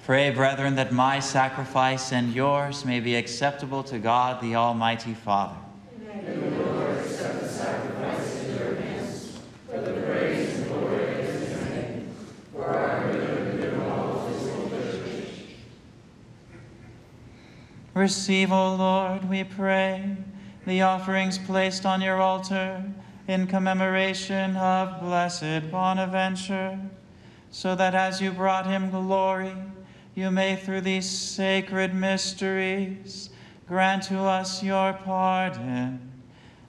Pray, brethren, that my sacrifice and yours may be acceptable to God, the Almighty Father. May the Lord accept the sacrifice in your hands, for the praise and glory of his name, for our good and the good of all his holy church. Receive, O Lord, we pray, the offerings placed on your altar in commemoration of Blessed Bonaventure, so that as you brought him glory, you may through these sacred mysteries grant to us your pardon.